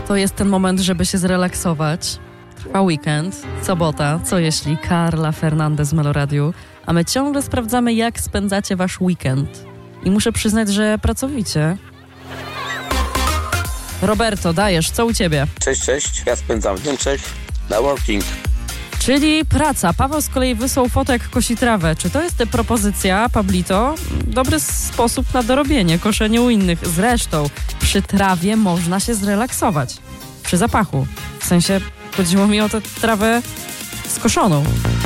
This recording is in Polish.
to jest ten moment, żeby się zrelaksować. Trwa weekend, sobota, co jeśli Carla Fernandez z Meloradiu, a my ciągle sprawdzamy, jak spędzacie wasz weekend. I muszę przyznać, że pracowicie. Roberto, dajesz, co u ciebie? Cześć. Ja spędzam w Niemczech na working. Czyli praca. Paweł z kolei wysłał fotę, jak kosi trawę. Czy to jest propozycja, Pablito? Dobry sposób na dorobienie, koszenie u innych. Zresztą przy trawie można się zrelaksować. Przy zapachu. W sensie chodziło mi o tę trawę skoszoną.